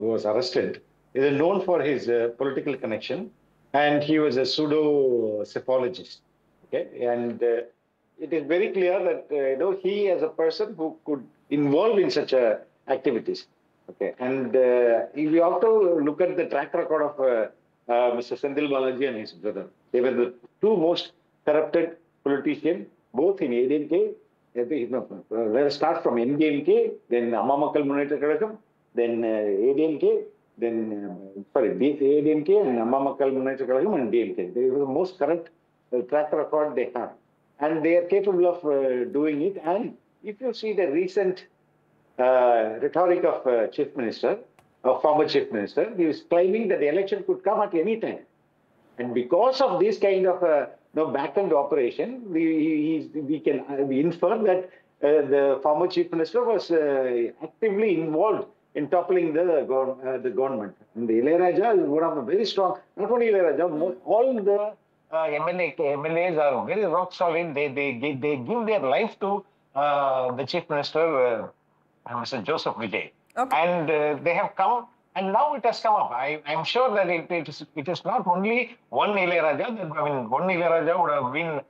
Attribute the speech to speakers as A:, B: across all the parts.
A: who was arrested, is known for his political connection, and he was a pseudo psephologist. Okay, and it is very clear that he, as a person who could involve in such activities. Okay, and if you have to look at the track record of Mr. Sendil Balaji and his brother, they were the two most corrupted politicians, both in ADMK. Let's start from MDMK, then Amma Makkal Munneta Kazhagam, then ADMK, then ADMK and Amma Makkal Munneta Kazhagam and DMK. They were the most corrupt track record they have. And they are capable of doing it. And if you see the recent rhetoric of Chief Minister, of former Chief Minister, he was claiming that the election could come at any time. And because of this kind of back-end operation, we can infer that the former Chief Minister was actively involved in toppling the government. And the Ilayaraja is one of the very strong, not only Ilayaraja, all the MLAs are very rock solid. They give their life to the Chief Minister, Mr. Joseph Vijay. Okay. And they have come, and now it has come up. I'm sure that it is not only one Ilayaraja. I mean, one Ilayaraja would have been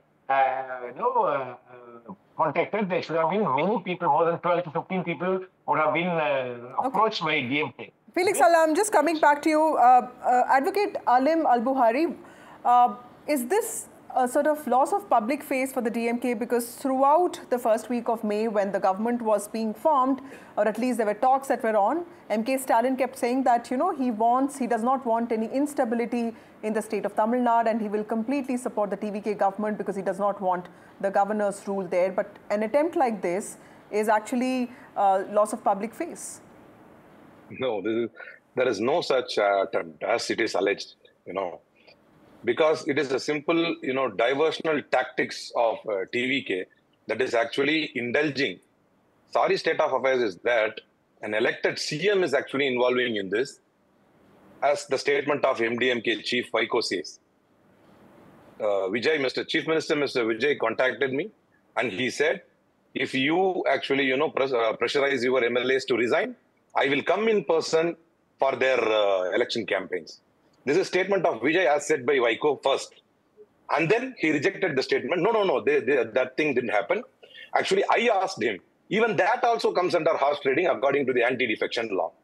A: contacted. There should have been many people, more than 12 to 15 people would have been approached by DMK.
B: Felix, I'm just coming back to you. Advocate Alim Al-Buhari, is this a sort of loss of public face for the DMK? Because throughout the first week of May, when the government was being formed, or at least there were talks that were on, MK Stalin kept saying that, he does not want any instability in the state of Tamil Nadu, and he will completely support the TVK government because he does not want the governor's rule there. But an attempt like this is actually loss of public face.
C: No, there is no such attempt as it is alleged, because it is a simple, diversional tactics of TVK that is actually indulging. Sorry state of affairs is that an elected CM is actually involving in this, as the statement of MDMK Chief Vaiko says. Mr. Chief Minister, Mr. Vijay contacted me, and he said, if you actually, pressurize your MLAs to resign, I will come in person for their election campaigns. This is a statement of Vijay as said by Vaiko first. And then he rejected the statement. No, that thing didn't happen. Actually, I asked him. Even that also comes under horse trading according to the anti-defection law.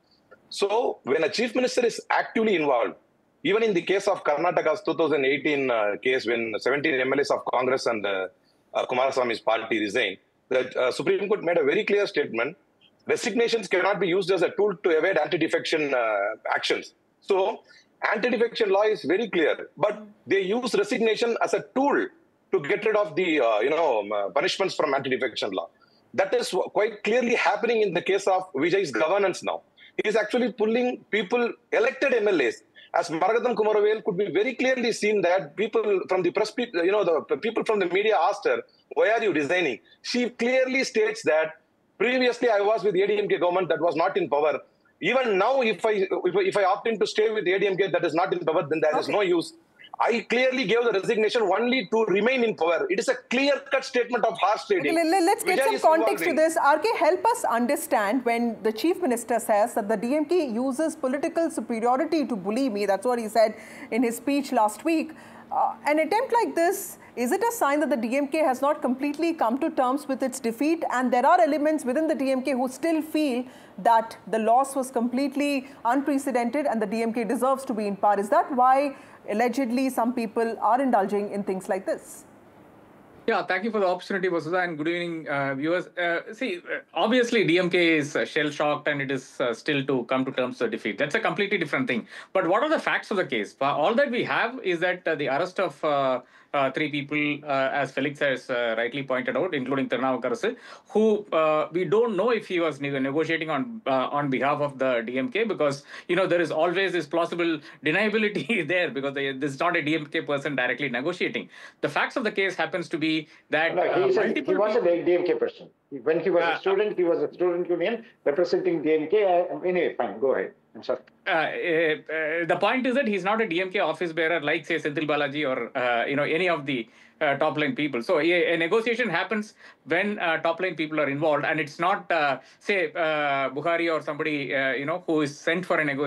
C: So when a chief minister is actively involved, even in the case of Karnataka's 2018 case, when 17 MLAs of Congress and Kumaraswamy's party resigned, the Supreme Court made a very clear statement. Resignations cannot be used as a tool to evade anti-defection actions. So anti-defection law is very clear, but they use resignation as a tool to get rid of the punishments from anti-defection law. That is quite clearly happening in the case of Vijay's governance now. He is actually pulling people, elected MLAs. As Maragatham Kumaravel could be very clearly seen that people from the press, the people from the media asked her, why are you resigning? She clearly states that previously I was with the ADMK government that was not in power. Even now, if I opt in to stay with the ADMK that is not in power, then there is no use. I clearly gave the resignation only to remain in power. It is a clear-cut statement of horse trading.
B: Okay, let's get some context to this. RK, help us understand when the Chief Minister says that the DMK uses political superiority to bully me. That's what he said in his speech last week. An attempt like this, is it a sign that the DMK has not completely come to terms with its defeat, and there are elements within the DMK who still feel that the loss was completely unprecedented and the DMK deserves to be in power? Is that why allegedly some people are indulging in things like this?
D: Yeah, thank you for the opportunity, Vasudha, and good evening, viewers. Obviously, DMK is shell-shocked and it is still to come to terms with defeat. That's a completely different thing. But what are the facts of the case? All that we have is that the arrest of 3 people, as Felix has rightly pointed out, including Tirunavukarasu, who we don't know if he was negotiating on behalf of the DMK, because there is always this plausible deniability there, because this is not a DMK person directly negotiating. The facts of the case happens to be that
A: he was a DMK person. When he was
D: Uh,
A: a student, he was a student union representing DMK. Anyway, fine, go ahead. I'm sorry.
D: The point is that he's not a DMK office bearer like, say, Senthil Balaji or any of the top line people. So a negotiation happens when top line people are involved, and it's not say Buhari or somebody who is sent for a negotiation.